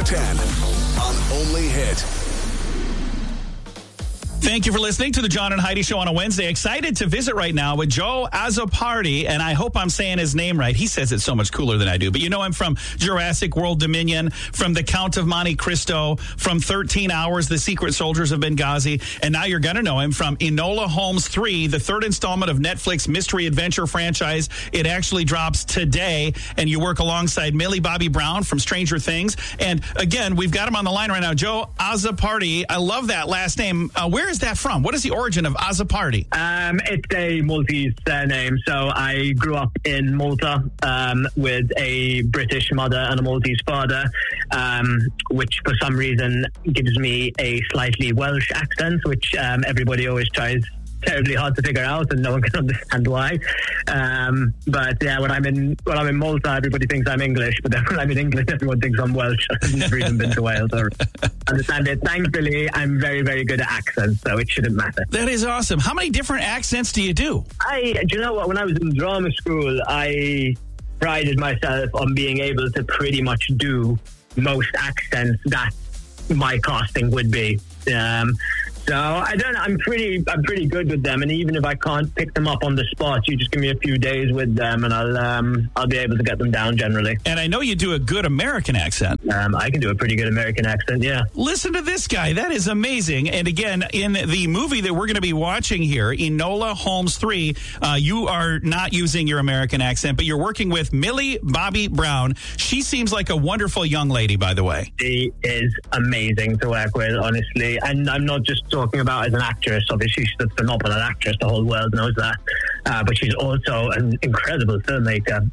10 on Only Hit. Thank you for listening to the John and Heidi Show on a Wednesday. Excited to visit right now with Joe Azzopardi, and I hope I'm saying his name right. He says it so much cooler than I do, but you know him from Jurassic World Dominion, from The Count of Monte Cristo, from 13 Hours, The Secret Soldiers of Benghazi, and now you're going to know him from Enola Holmes 3, the third installment of Netflix mystery adventure franchise. It actually drops today, and you work alongside Millie Bobby Brown from Stranger Things. And again, we've got him on the line right now, Joe Azzopardi. I love that last name. Where is that from? What is the origin of Azzopardi? It's a Maltese name. So I grew up in Malta with a British mother and a Maltese father, which for some reason gives me a slightly Welsh accent, which everybody always tries terribly hard to figure out, and no one can understand why. But yeah, when I'm in Malta, everybody thinks I'm English, but then when I'm in England, everyone thinks I'm Welsh. I've never even been to Wales or understand it. Thankfully, I'm very, very good at accents, so it shouldn't matter. That is awesome. How many different accents do you do? Do you know what? When I was in drama school, I prided myself on being able to pretty much do most accents that my casting would be. So I don't know. I'm pretty good with them, and even if I can't pick them up on the spot, you just give me a few days with them, and I'll be able to get them down generally. And I know you do a good American accent. I can do a pretty good American accent, yeah. Listen to this guy. That is amazing. And again, in the movie that we're going to be watching here, Enola Holmes 3, you are not using your American accent, but you're working with Millie Bobby Brown. She seems like a wonderful young lady, by the way. She is amazing to work with, honestly. And I'm not just talking about as an actress. Obviously, she's a phenomenal actress. The whole world knows that. But she's also an incredible filmmaker.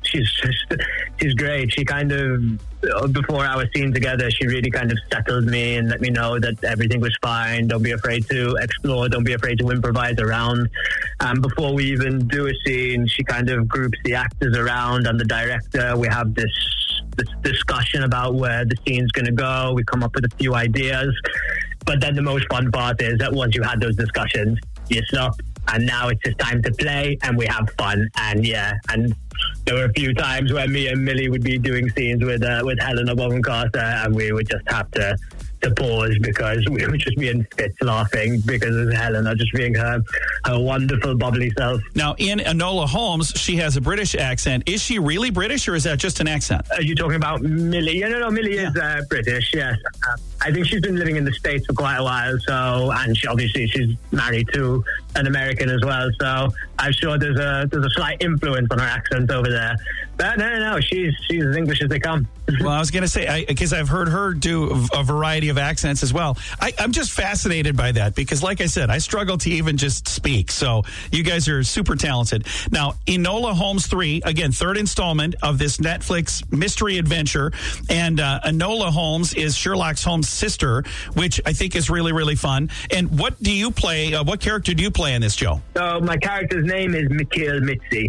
She's great. She kind of, before our scene together, she really kind of settled me and let me know that everything was fine. Don't be afraid to explore. Don't be afraid to improvise around. Before we even do a scene, she kind of groups the actors around and the director. We have this discussion about where the scene's going to go. We come up with a few ideas. But then the most fun part is that once you had those discussions, you stop, and now it's just time to play, and we have fun. And and there were a few times where me and Millie would be doing scenes with Helena Bonham Carter, and we would just have to pause because we would just be in fits laughing because of Helena just being her wonderful, bubbly self. Now, in Enola Holmes, she has a British accent. Is she really British, or is that just an accent? Are you talking about Millie? Yeah, no, Millie is British, yes. I think she's been living in the States for quite a while, and she's married to an American as well, so I'm sure there's a slight influence on her accent over there. But no, she's as English as they come. Well, I was going to say, because I've heard her do a variety of accents as well. I'm just fascinated by that because, like I said, I struggle to even just speak. So you guys are super talented. Now, Enola Holmes 3, again, third installment of this Netflix mystery adventure. And Enola Holmes is Sherlock Holmes' sister, which I think is really, really fun. And what do you play? What character do you play in this, Joe? So my character's name is Mikhail Mitzi.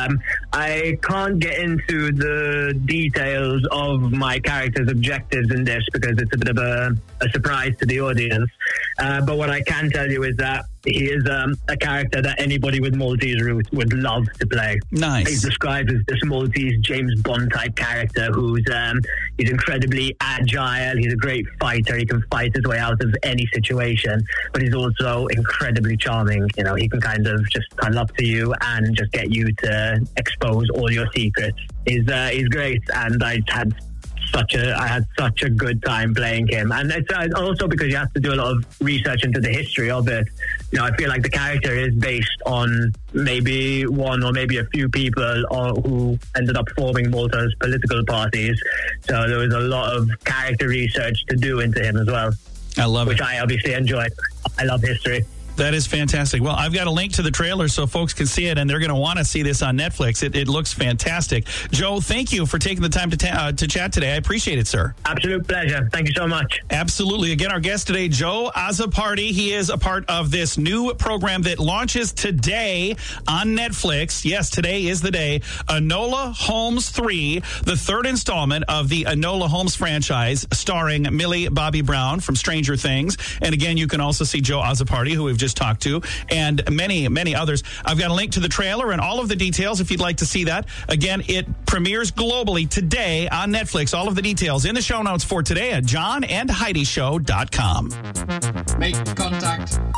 I can't get into the details of my character's objectives in this because it's a bit of a surprise to the audience. But what I can tell you is that he is a character that anybody with Maltese roots would love to play. Nice. He's described as this Maltese James Bond type character who's he's incredibly agile. He's a great fighter. He can fight his way out of any situation, but he's also incredibly charming. You know, he can kind of just cuddle up to you and just get you to expose all your secrets. He's great, and I had such a good time playing him. And it's also because you have to do a lot of research into the history of it. You know, I feel like the character is based on maybe one or maybe a few people who ended up forming Malta's political parties. So there was a lot of character research to do into him as well. I love it. Which I obviously enjoy. I love history. That is fantastic. Well, I've got a link to the trailer so folks can see it, and they're going to want to see this on Netflix. It looks fantastic. Joe, thank you for taking the time to chat today. I appreciate it, sir. Absolute pleasure. Thank you so much. Absolutely. Again, our guest today, Joe Azzopardi. He is a part of this new program that launches today on Netflix. Yes, today is the day. Enola Holmes 3, the third installment of the Enola Holmes franchise, starring Millie Bobby Brown from Stranger Things. And again, you can also see Joe Azzopardi, who we've just just talked to, and many, many others. I've got a link to the trailer and all of the details if you'd like to see that. Again, it premieres globally today on Netflix. All of the details in the show notes for today at johnandheidishow.com. Make contact.